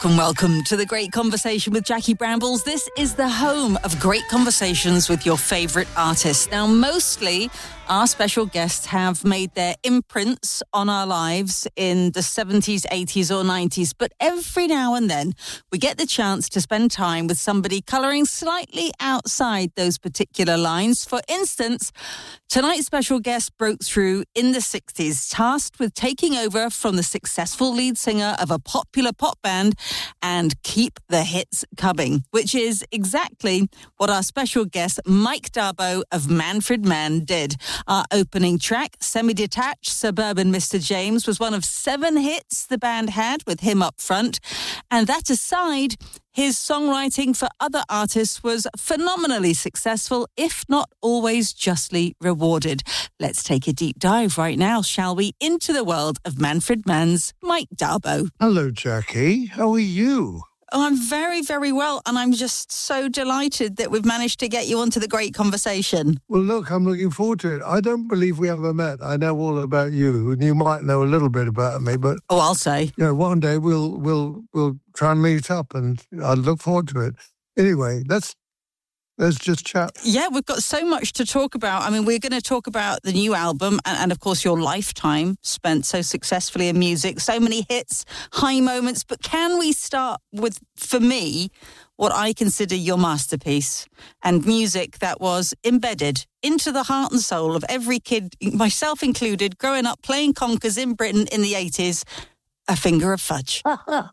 Welcome to The Great Conversation with Jackie Brambles. This is the home of great conversations with your favourite artists. Now, mostly our special guests have made their imprints on our lives in the 70s, 80s or 90s. But every now and then we get the chance to spend time with somebody colouring slightly outside those particular lines. For instance, tonight's special guest broke through in the 60s, tasked with taking over from the successful lead singer of a popular pop band and keep the hits coming, which is exactly what our special guest Mike Darboe of Manfred Mann did. Our opening track, Semi-Detached Suburban Mr. James, was one of 7 hits the band had with him up front. And that aside, his songwriting for other artists was phenomenally successful, if not always justly rewarded. Let's take a deep dive right now, shall we, into the world of Manfred Mann's Mike Darboe. Hello, Jackie. How are you? Oh, I'm very, very well, and I'm just so delighted that we've managed to get you onto The Great Conversation. Well, look, I'm looking forward to it. I don't believe we ever met. I know all about you, and you might know a little bit about me, but... Oh, I'll say. You know, one day we'll try and meet up, and I look forward to it. Anyway, let's just chat. Yeah, we've got so much to talk about. I mean, we're going to talk about the new album and of course, your lifetime spent so successfully in music. So many hits, high moments. But can we start with, for me, what I consider your masterpiece and music that was embedded into the heart and soul of every kid, myself included, growing up playing conkers in Britain in the 80s, A Finger of Fudge.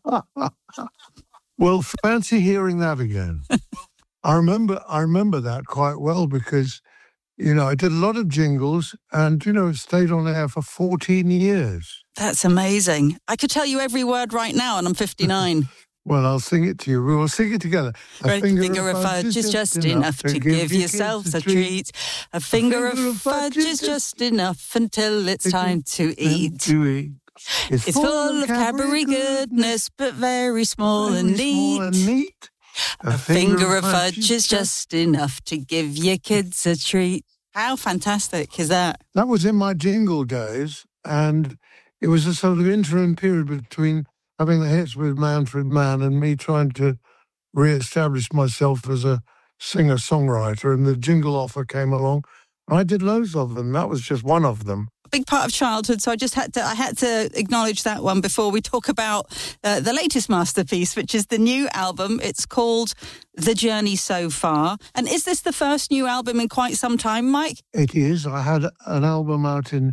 Well, fancy hearing that again. I remember that quite well because, you know, I did a lot of jingles and, you know, stayed on air for 14 years. That's amazing. I could tell you every word right now and I'm 59. Well, I'll sing it to you. We will sing it together. A finger of fudge is just enough to give yourselves a treat. A finger of fudge is just enough until it's time to eat. It's full of Cadbury goodness, but very small and neat. A finger of fudge is just enough to give your kids a treat. How fantastic is that? That was in my jingle days, and it was a sort of interim period between having the hits with Manfred Mann and me trying to re-establish myself as a singer-songwriter, and the jingle offer came along. I did loads of them. That was just one of them. Big part of childhood, so I had to acknowledge that one before we talk about the latest masterpiece, which is the new album. It's called The Journey So Far. And is this the first new album in quite some time, Mike? It is. I had an album out in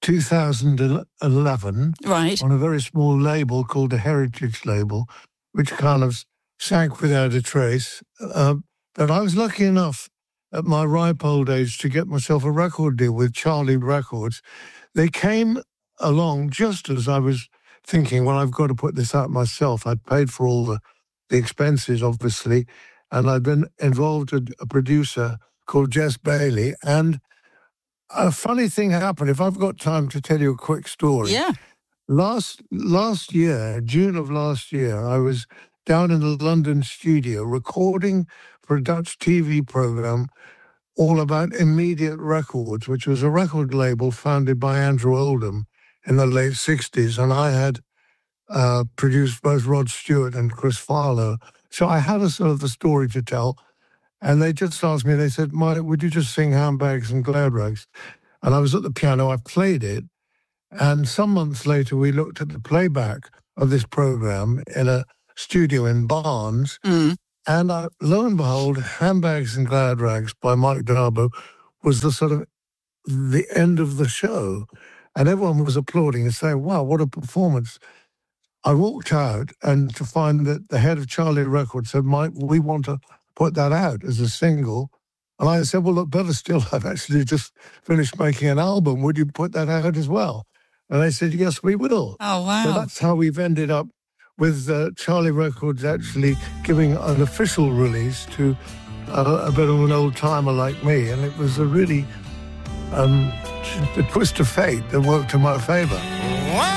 2011, right, on a very small label called the Heritage label, which kind of sank without a trace. But I was lucky enough at my ripe old age to get myself a record deal with Charlie Records. They came along just as I was thinking, well, I've got to put this out myself. I'd paid for all the expenses, obviously, and I'd been involved with a producer called Jess Bailey. And a funny thing happened. If I've got time to tell you a quick story. Yeah. Last year, June of last year, I was down in the London studio recording for a Dutch TV program all about Immediate Records, which was a record label founded by Andrew Oldham in the late 60s. And I had produced both Rod Stewart and Chris Farlow. So I had a sort of a story to tell. And they just asked me, they said, Mike, would you just sing Handbags and Glad Rags? And I was at the piano, I played it. And some months later, we looked at the playback of this program in a studio in Barnes. Mm. And lo and behold, Handbags and Glad Rags by Mike Darboe was the sort of the end of the show. And everyone was applauding and saying, wow, what a performance. I walked out and to find that the head of Charlie Records said, Mike, we want to put that out as a single. And I said, well, look, better still, I've actually just finished making an album. Would you put that out as well? And they said, yes, we will. Oh, wow. So that's how we've ended up with Charlie Records actually giving an official release to a bit of an old-timer like me. And it was a really a twist of fate that worked in my favour.